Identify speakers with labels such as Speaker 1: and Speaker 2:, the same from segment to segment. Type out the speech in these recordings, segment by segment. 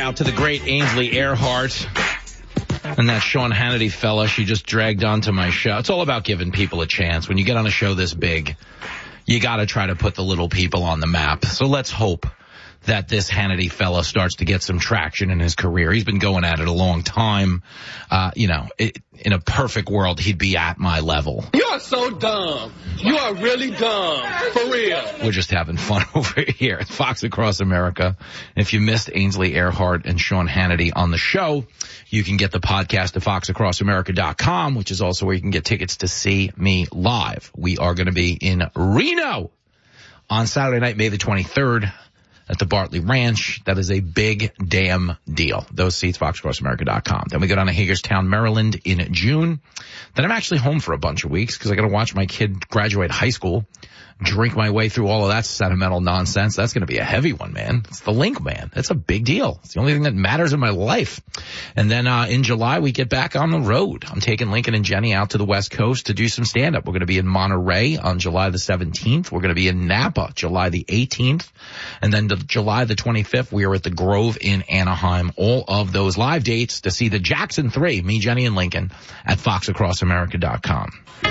Speaker 1: out to the great Ainsley Earhart and that Sean Hannity fella she just dragged onto my show. It's all about giving people a chance. When you get on a show this big, you got to try to put the little people on the map. So let's hope that this Hannity fella starts to get some traction in his career. He's been going at it a long time. In a perfect world, he'd be at my level.
Speaker 2: You are so dumb. You are really dumb. For real.
Speaker 1: We're just having fun over here at Fox Across America. If you missed Ainsley Earhart and Sean Hannity on the show, you can get the podcast at foxacrossamerica.com, which is also where you can get tickets to see me live. We are going to be in Reno on Saturday night, May the 23rd. At the Bartley Ranch. That is a big damn deal. Those seats, foxacrossamerica.com. Then we go down to Hagerstown, Maryland in June. Then I'm actually home for a bunch of weeks because I got to watch my kid graduate high school, drink my way through all of that sentimental nonsense. That's going to be a heavy one, man. It's the link, man. It's a big deal. It's the only thing that matters in my life. And then in July, we get back on the road. I'm taking Lincoln and Jenny out to the West Coast to do some stand-up. We're going to be in Monterey on July the 17th. We're going to be in Napa July the 18th. And then July the 25th, we are at the Grove in Anaheim. All of those live dates to see the Jackson 3, me, Jenny, and Lincoln, at foxacrossamerica.com.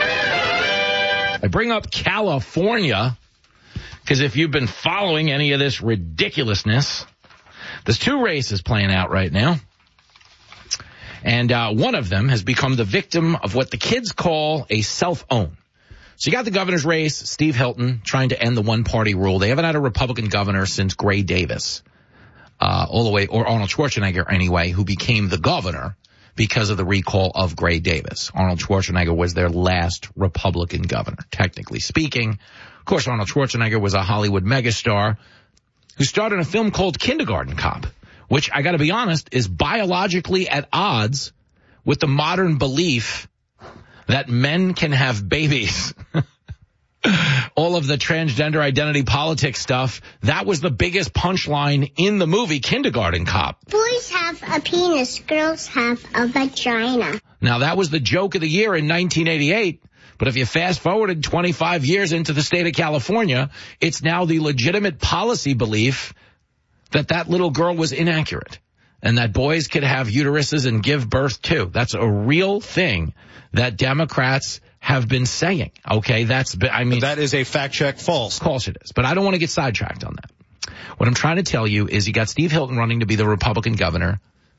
Speaker 1: I bring up California because if you've been following any of this ridiculousness, there's two races playing out right now. And one of them has become the victim of what the kids call a self-own. So you got the governor's race, Steve Hilton, trying to end the one-party rule. They haven't had a Republican governor since Gray Davis, all the way, or Arnold Schwarzenegger anyway, who became the governor because of the recall of Gray Davis. Arnold Schwarzenegger was their last Republican governor, technically speaking. Of course, Arnold Schwarzenegger was a Hollywood megastar who starred in a film called Kindergarten Cop, which, I got to be honest, is biologically at odds with the modern belief that men can have babies. All of the transgender identity politics stuff, that was the biggest punchline in the movie Kindergarten Cop.
Speaker 3: Boys have a penis, girls have a vagina.
Speaker 1: Now, that was the joke of the year in 1988, but if you fast forwarded 25 years into the state of California, it's now the legitimate policy belief that that little girl was inaccurate and that boys could have uteruses and give birth too. That's a real thing that Democrats have been saying. Okay, that is a fact check false. Of course it is, but I don't want to get sidetracked on that. What I'm trying to tell you is you got Steve Hilton running to be the Republican governor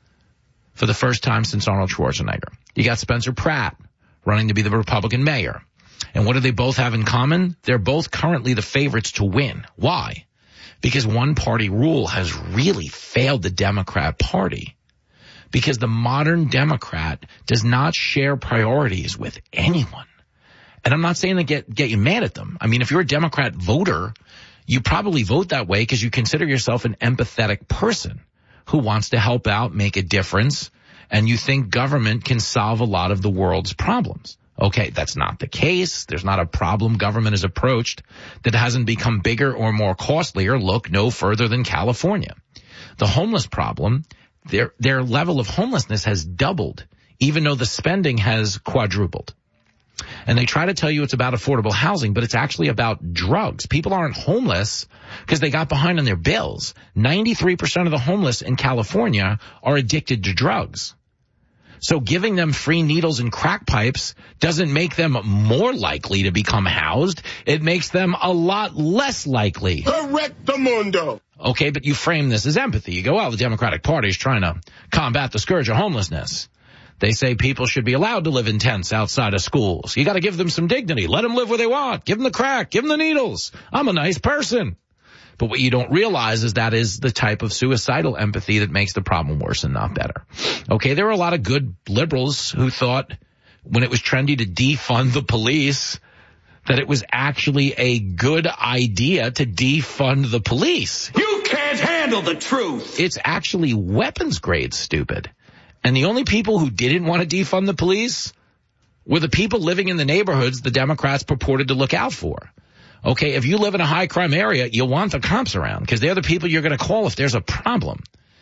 Speaker 1: for the first time since Arnold Schwarzenegger. You got Spencer Pratt running to be the Republican mayor. And what do they both have in common? They're both currently the favorites to win. Why? Because one-party rule has really failed the Democrat Party. Because the modern Democrat does not share priorities with anyone. And I'm not saying to get you mad at them. I mean, if you're a Democrat voter, you probably vote that way because you consider yourself an empathetic person who wants to help out, make a difference, and you think government can solve a lot of the world's problems. Okay, that's not the case. There's not a problem government has approached that hasn't become bigger or more costlier. Look no further than California. The homeless problem, their level of homelessness has doubled, even though the spending has quadrupled. And they try to tell you it's about affordable housing, but it's actually about drugs. People aren't homeless because they got behind on their bills. 93% of the homeless in California are addicted to drugs. So giving them free needles and crack pipes doesn't make them more likely to become housed. It makes them a lot less likely.
Speaker 2: Correctamundo.
Speaker 1: Okay, but you frame this as empathy. You go, well, the Democratic Party is trying to combat the scourge of homelessness. They say people should be allowed to live in tents outside of schools. You got to give them some dignity. Let them live where they want. Give them the crack. Give them the needles. I'm a nice person. But what you don't realize is that is the type of suicidal empathy that makes the problem worse and not better. Okay, there were a lot of good liberals who thought when it was trendy to defund the police that it was actually a good idea to defund the police.
Speaker 2: You can't handle the truth.
Speaker 1: It's actually weapons grade stupid. And the only people who didn't want to defund the police were the people living in the neighborhoods the Democrats purported to look out for. Okay, if you live in a high crime area, you want the cops around because they're the people you're going to call if there's a problem.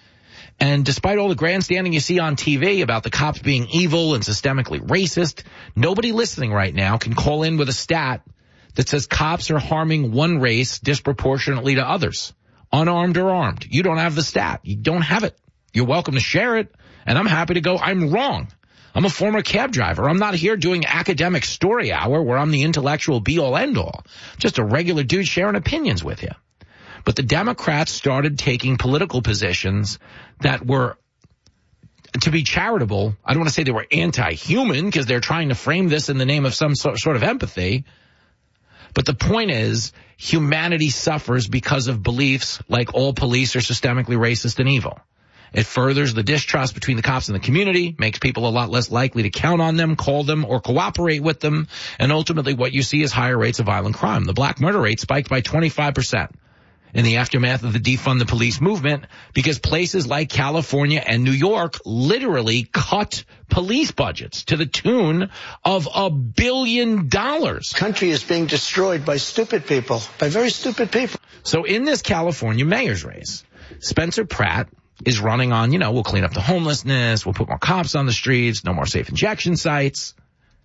Speaker 1: And despite all the grandstanding you see on TV about the cops being evil and systemically racist, nobody listening right now can call in with a stat that says cops are harming one race disproportionately to others, unarmed or armed. You don't have the stat. You don't have it. You're welcome to share it, and I'm happy to go. I'm wrong. I'm a former cab driver. I'm not here doing academic story hour where I'm the intellectual be-all, end-all. Just a regular dude sharing opinions with you. But the Democrats started taking political positions that were, to be charitable, I don't want to say they were anti-human because they're trying to frame this in the name of some sort of empathy. But the point is, humanity suffers because of beliefs like all police are systemically racist and evil. It furthers the distrust between the cops and the community, makes people a lot less likely to count on them, call them, or cooperate with them. And ultimately what you see is higher rates of violent crime. The black murder rate spiked by 25% in the aftermath of the defund the police movement because places like California and New York literally cut police budgets to the tune of $1 billion.
Speaker 4: Country is being destroyed by stupid people, by very stupid people.
Speaker 1: So in this California mayor's race, Spencer Pratt is running on, we'll clean up the homelessness, we'll put more cops on the streets, no more safe injection sites.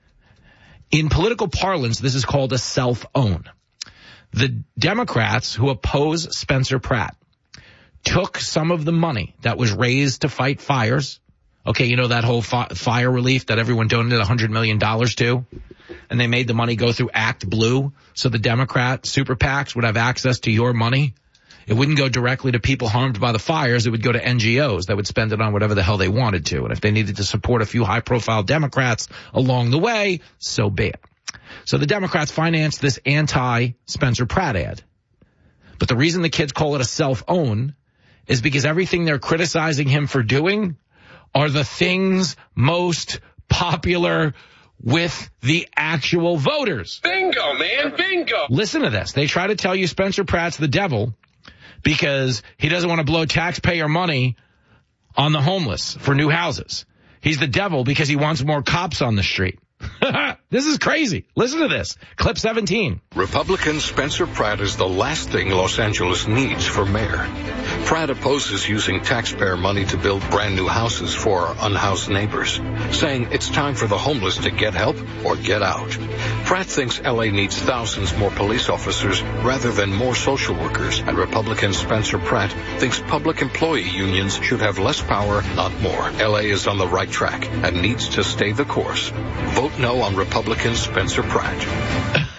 Speaker 1: In political parlance, this is called a self-own. The Democrats who oppose Spencer Pratt took some of the money that was raised to fight fires. Okay, that whole fire relief that everyone donated $100 million to, and they made the money go through Act Blue so the Democrat super PACs would have access to your money. It wouldn't go directly to people harmed by the fires. It would go to NGOs that would spend it on whatever the hell they wanted to. And if they needed to support a few high-profile Democrats along the way, so be it. So the Democrats financed this anti-Spencer Pratt ad. But the reason the kids call it a self-own is because everything they're criticizing him for doing are the things most popular with the actual voters.
Speaker 2: Bingo, man, bingo.
Speaker 1: Listen to this. They try to tell you Spencer Pratt's the devil because he doesn't want to blow taxpayer money on the homeless for new houses. He's the devil because he wants more cops on the street. This is crazy. Listen to this. Clip 17.
Speaker 5: Republican Spencer Pratt is the last thing Los Angeles needs for mayor. Pratt opposes using taxpayer money to build brand new houses for unhoused neighbors, saying it's time for the homeless to get help or get out. Pratt thinks LA needs thousands more police officers rather than more social workers, and Republican Spencer Pratt thinks public employee unions should have less power, not more. LA is on the right track and needs to stay the course. Vote no on Republican Spencer Pratt.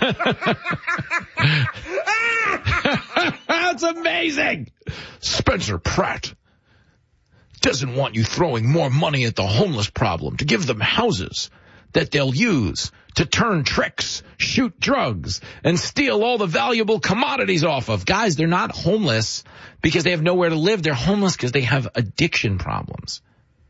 Speaker 1: That's amazing. Spencer Pratt doesn't want you throwing more money at the homeless problem to give them houses that they'll use to turn tricks, shoot drugs, and steal all the valuable commodities off of. Guys, they're not homeless because they have nowhere to live. They're homeless because they have addiction problems.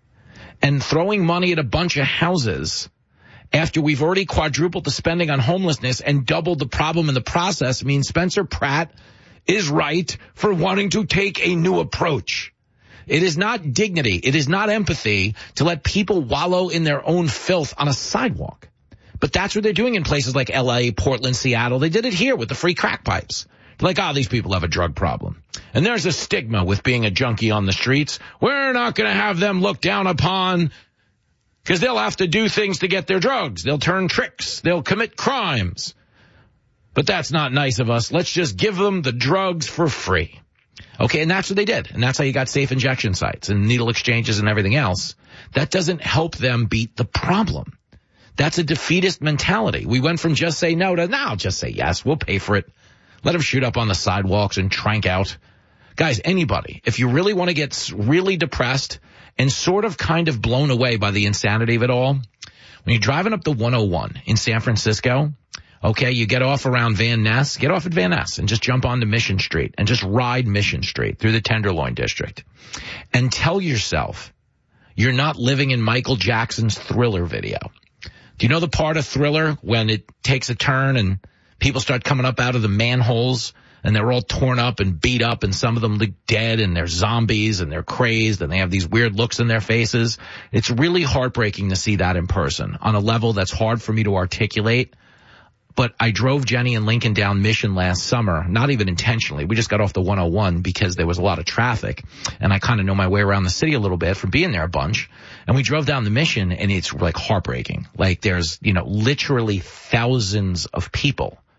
Speaker 1: And throwing money at a bunch of houses after we've already quadrupled the spending on homelessness and doubled the problem in the process means Spencer Pratt is right for wanting to take a new approach. It is not dignity. It is not empathy to let people wallow in their own filth on a sidewalk. But that's what they're doing in places like LA, Portland, Seattle. They did it here with the free crack pipes. They're like, these people have a drug problem. And there's a stigma with being a junkie on the streets. We're not going to have them looked down upon because they'll have to do things to get their drugs. They'll turn tricks. They'll commit crimes. But that's not nice of us. Let's just give them the drugs for free. Okay, and that's what they did. And that's how you got safe injection sites and needle exchanges and everything else. That doesn't help them beat the problem. That's a defeatist mentality. We went from just say no to now just say yes. We'll pay for it. Let them shoot up on the sidewalks and trank out. Guys, anybody, if you really want to get really depressed and sort of kind of blown away by the insanity of it all, when you're driving up the 101 in San Francisco, okay, you get off around Van Ness, get off at Van Ness and just jump onto Mission Street and just ride Mission Street through the Tenderloin District and tell yourself you're not living in Michael Jackson's Thriller video. Do you know the part of Thriller when it takes a turn and people start coming up out of the manholes and they're all torn up and beat up and some of them look dead and they're zombies and they're crazed and they have these weird looks in their faces? It's really heartbreaking to see that in person on a level that's hard for me to articulate. But I drove Jenny and Lincoln down Mission last summer, not even intentionally. We just got off the 101 because there was a lot of traffic, and I kind of know my way around the city a little bit from being there a bunch. And we drove down the Mission, and it's like heartbreaking. Like there's, literally thousands of people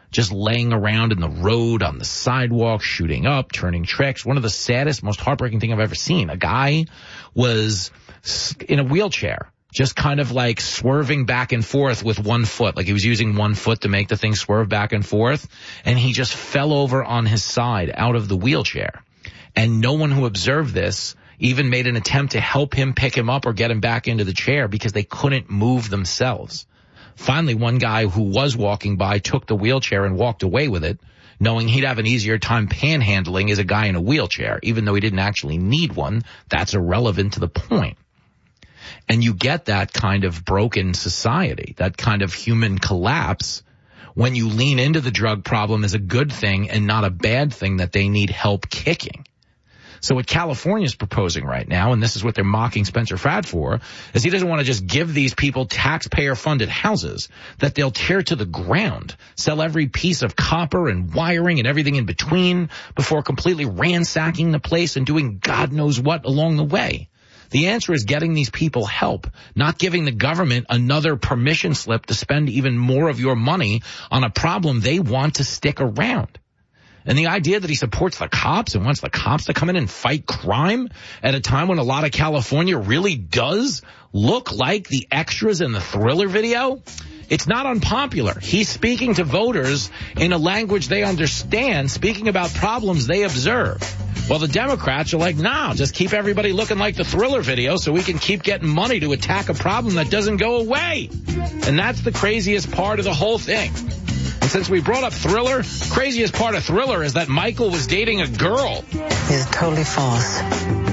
Speaker 1: just laying around in the road, on the sidewalk, shooting up, turning tricks. One of the saddest, most heartbreaking thing I've ever seen. A guy was in a wheelchair, just kind of like swerving back and forth with one foot. Like he was using one foot to make the thing swerve back and forth. And he just fell over on his side out of the wheelchair. And no one who observed this even made an attempt to help him pick him up or get him back into the chair because they couldn't move themselves. Finally, one guy who was walking by took the wheelchair and walked away with it, knowing he'd have an easier time panhandling as a guy in a wheelchair. Even though he didn't actually need one, that's irrelevant to the point. And you get that kind of broken society, that kind of human collapse, when you lean into the drug problem as a good thing and not a bad thing that they need help kicking. So what California's proposing right now, and this is what they're mocking Spencer Pratt for, is he doesn't want to just give these people taxpayer-funded houses that they'll tear to the ground, sell every piece of copper and wiring and everything in between before completely ransacking the place and doing God knows what along the way. The answer is getting these people help, not giving the government another permission slip to spend even more of your money on a problem they want to stick around. And the idea that he supports the cops and wants the cops to come in and fight crime at a time when a lot of California really does look like the extras in the Thriller video, it's not unpopular. He's speaking to voters in a language they understand, speaking about problems they observe. Well, the Democrats are like, nah, just keep everybody looking like the Thriller video so we can keep getting money to attack a problem that doesn't go away. And that's the craziest part of the whole thing. And since we brought up Thriller, craziest part of Thriller is that Michael was dating a girl.
Speaker 6: It's totally false.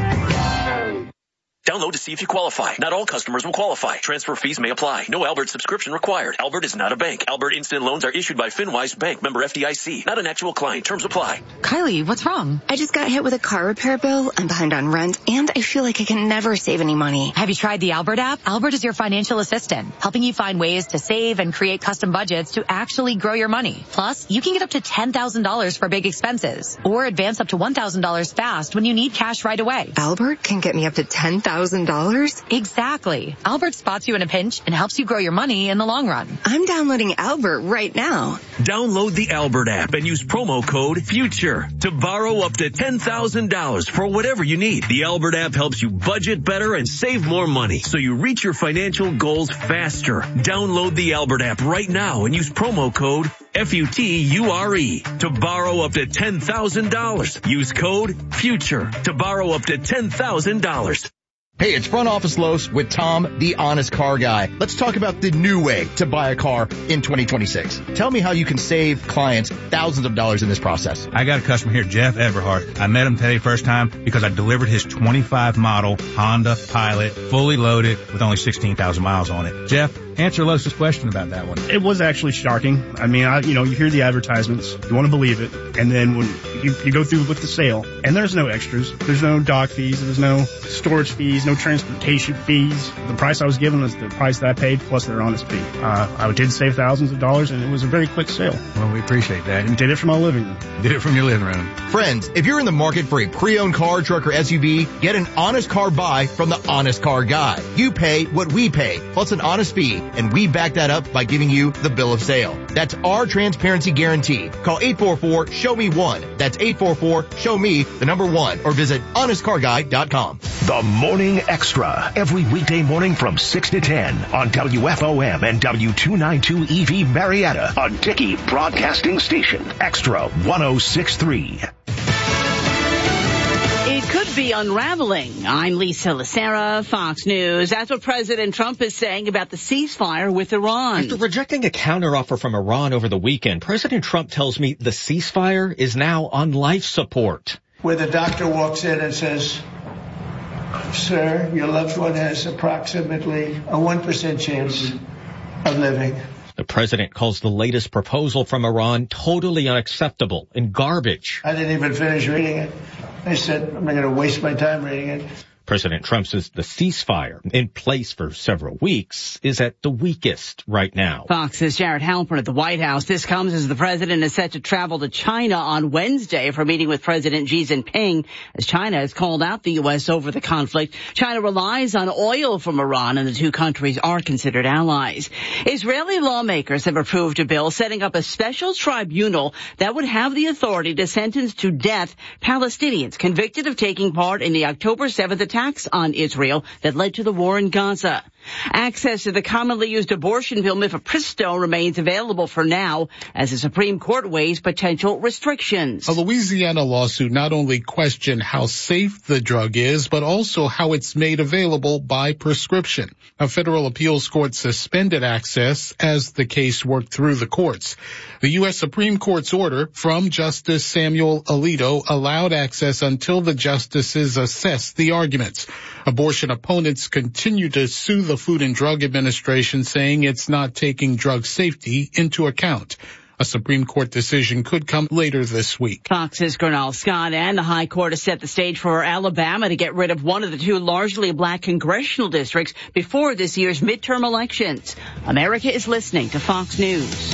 Speaker 7: Download to see if you qualify. Not all customers will qualify. Transfer fees may apply. No Albert subscription required. Albert is not a bank. Albert Instant Loans are issued by FinWise Bank, member FDIC. Not an actual client. Terms apply.
Speaker 8: Kylie, what's wrong?
Speaker 9: I just got hit with a car repair bill. I'm behind on rent, and I feel like I can never save any money.
Speaker 8: Have you tried the Albert app? Albert is your financial assistant, helping you find ways to save and create custom budgets to actually grow your money. Plus, you can get up to $10,000 for big expenses, or advance up to $1,000 fast when you need cash right away.
Speaker 9: Albert can get me up to $10,000?
Speaker 8: Exactly. Albert spots you in a pinch and helps you grow your money in the long run.
Speaker 9: I'm downloading Albert right now.
Speaker 10: Download the Albert app and use promo code FUTURE to borrow up to $10,000 for whatever you need. The Albert app helps you budget better and save more money so you reach your financial goals faster. Download the Albert app right now and use promo code FUTURE to borrow up to $10,000. Use code FUTURE to borrow up to $10,000.
Speaker 11: Hey, it's Front Office Los with Tom, the honest car guy. Let's talk about the new way to buy a car in 2026. Tell me how you can save clients thousands of dollars in this process.
Speaker 12: I got a customer here, Jeff Everhart. I met him today first time because I delivered his 25 model Honda Pilot, fully loaded with only 16,000 miles on it. Jeff, answer Los's question about that one.
Speaker 13: It was actually shocking. I mean, you hear the advertisements, you want to believe it, and then when you go through with the sale, and there's no extras, there's no dock fees, there's no storage fees, no transportation fees. The price I was given was the price that I paid plus their honest fee. I did save thousands of dollars, and it was a very quick sale.
Speaker 12: Well, we appreciate that.
Speaker 13: And did it from my living room.
Speaker 12: Did it from your living room.
Speaker 11: Friends, if you're in the market for a pre-owned car, truck, or SUV, get an honest car buy from the Honest Car Guy. You pay what we pay, plus an honest fee, and we back that up by giving you the bill of sale. That's our transparency guarantee. Call 844-SHOW-ME-1. That's 844-SHOW-ME, the number 1, or visit honestcarguy.com.
Speaker 14: The Morning Extra, every weekday morning from 6 to 10 on WFOM and W292 EV Marietta, a Dickey Broadcasting Station, Extra 106.3.
Speaker 15: It could be unraveling. I'm Lisa Lacera, Fox News. That's what President Trump is saying about the ceasefire with Iran.
Speaker 16: After rejecting a counteroffer from Iran over the weekend, President Trump tells me the ceasefire is now on life support.
Speaker 4: Where the doctor walks in and says, sir, your loved one has approximately a 1% chance of living.
Speaker 16: The president calls the latest proposal from Iran totally unacceptable and garbage.
Speaker 4: I didn't even finish reading it. I said, I'm not going to waste my time reading it.
Speaker 16: President Trump says the ceasefire in place for several weeks is at the weakest right now.
Speaker 15: Fox's Jared Halpern at the White House. This comes as the president is set to travel to China on Wednesday for a meeting with President Xi Jinping, as China has called out the U.S. over the conflict. China relies on oil from Iran, and the two countries are considered allies. Israeli lawmakers have approved a bill setting up a special tribunal that would have the authority to sentence to death Palestinians convicted of taking part in the October 7th attacks on Israel that led to the war in Gaza. Access to the commonly used abortion pill mifepristone remains available for now as the Supreme Court weighs potential restrictions.
Speaker 17: A Louisiana lawsuit not only questioned how safe the drug is, but also how it's made available by prescription. A federal appeals court suspended access as the case worked through the courts. The U.S. Supreme Court's order from Justice Samuel Alito allowed access until the justices assess the arguments. Abortion opponents continue to sue the Food and Drug Administration, saying it's not taking drug safety into account. A Supreme Court decision could come later this week.
Speaker 15: Fox's Gernal Scott and the High Court has set the stage for Alabama to get rid of one of the two largely black congressional districts before this year's midterm elections. America is listening to Fox News.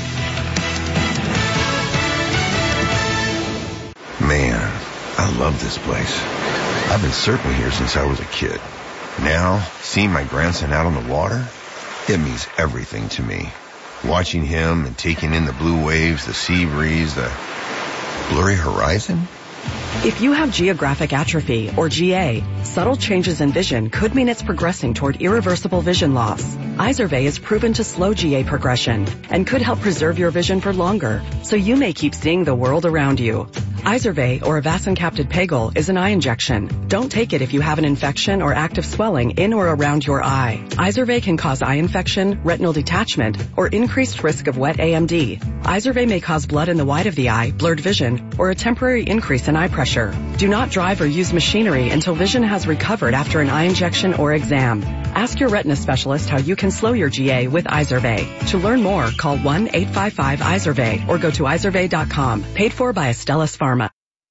Speaker 18: Man, I love this place. I've been surfing here since I was a kid. Now, seeing my grandson out on the water, it means everything to me. Watching him and taking in the blue waves, the sea breeze, the blurry horizon.
Speaker 19: If you have geographic atrophy, or GA, subtle changes in vision could mean it's progressing toward irreversible vision loss. Izervay is proven to slow GA progression and could help preserve your vision for longer, so you may keep seeing the world around you. Izervay, or avacincaptad pegol, is an eye injection. Don't take it if you have an infection or active swelling in or around your eye. Izervay can cause eye infection, retinal detachment, or increased risk of wet AMD. Izervay may cause blood in the white of the eye, blurred vision, or a temporary increase in eye pressure. Do not drive or use machinery until vision has recovered after an eye injection or exam. Ask your retina specialist how you can slow your GA with Izervay. To learn more, call 1-855-IZERVAY or go to izervay.com. Paid for by Astellas Pharma.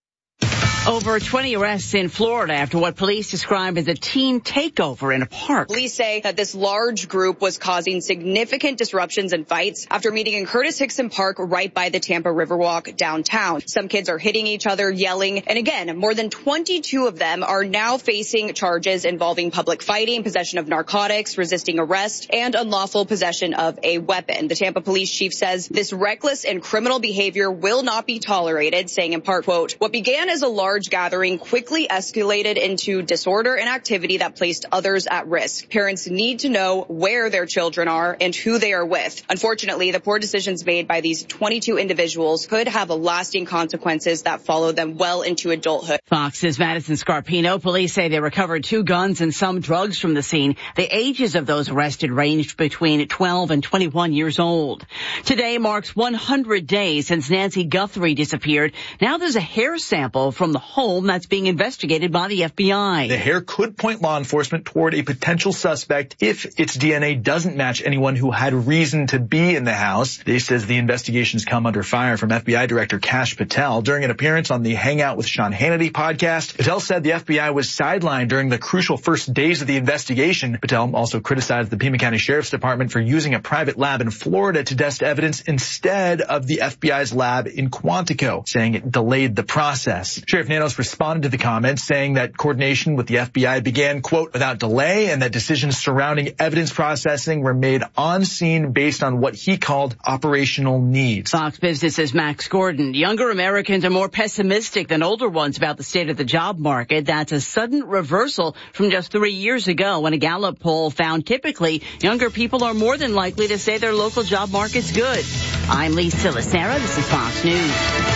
Speaker 15: Over 20 arrests in Florida after what police describe as a teen takeover in a park.
Speaker 20: Police say that this large group was causing significant disruptions and fights after meeting in Curtis Hickson Park right by the Tampa Riverwalk downtown. Some kids are hitting each other, yelling, and again, more than 22 of them are now facing charges involving public fighting, possession of narcotics, resisting arrest, and unlawful possession of a weapon. The Tampa police chief says this reckless and criminal behavior will not be tolerated, saying in part, quote, what began as a large gathering quickly escalated into disorder and activity that placed others at risk. Parents need to know where their children are and who they are with. Unfortunately, the poor decisions made by these 22 individuals could have lasting consequences that follow them well into adulthood.
Speaker 15: Fox's Madison Scarpino. Police say they recovered 2 guns and some drugs from the scene. The ages of those arrested ranged between 12 and 21 years old. Today marks 100 days since Nancy Guthrie disappeared. Now there's a hair sample from the home that's being investigated by the FBI.
Speaker 21: The hair could point law enforcement toward a potential suspect if its DNA doesn't match anyone who had reason to be in the house. This says the investigations come under fire from FBI Director Kash Patel. During an appearance on the Hangout with Sean Hannity podcast, Patel said the FBI was sidelined during the crucial first days of the investigation. Patel also criticized the Pima County Sheriff's Department for using a private lab in Florida to test evidence instead of the FBI's lab in Quantico, saying it delayed the process. Sheriff Nanos responded to the comments, saying that coordination with the FBI began, quote, without delay, and that decisions surrounding evidence processing were made on scene based on what he called operational needs.
Speaker 15: Fox Business's Max Gordon. Younger Americans are more pessimistic than older ones about the state of the job market. That's a sudden reversal from just 3 years ago when a Gallup poll found typically younger people are more than likely to say their local job market's good. I'm Lisa Lacera. This is Fox News.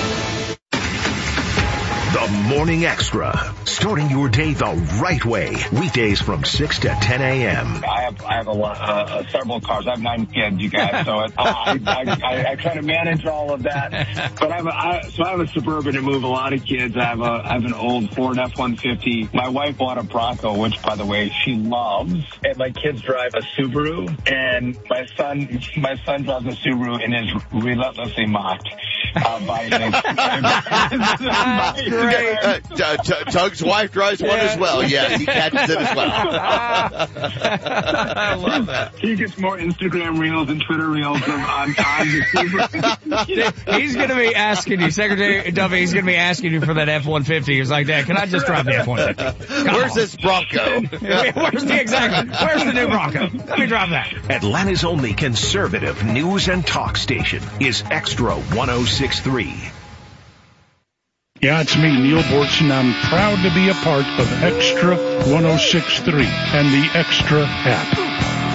Speaker 14: The Morning Extra, starting your day the right way. Weekdays from 6 to 10 a.m.
Speaker 22: I have several cars. I have 9 kids, you guys, so I try to manage all of that. But I have a Suburban to move a lot of kids. I have an old Ford F-150. My wife bought a Bronco, which, by the way, she loves. And my kids drive a Subaru, and my son drives a Subaru and is relentlessly mocked. by an
Speaker 11: Tug's wife drives one as well. Yes, he catches it as well.
Speaker 1: I love that.
Speaker 22: He gets more Instagram reels and Twitter reels on the
Speaker 1: He's going to be asking you, Secretary Duffy, he's going to be asking you for that F-150. He's like, Dad, can I just drive the F-150?
Speaker 11: Where's this Bronco?
Speaker 1: Where's the new Bronco? Let me drive that.
Speaker 14: Atlanta's only conservative news and talk station is Extra 106.3.
Speaker 2: Yeah, it's me, Neil Bortson. I'm proud to be a part of Extra 106.3 and the Extra app.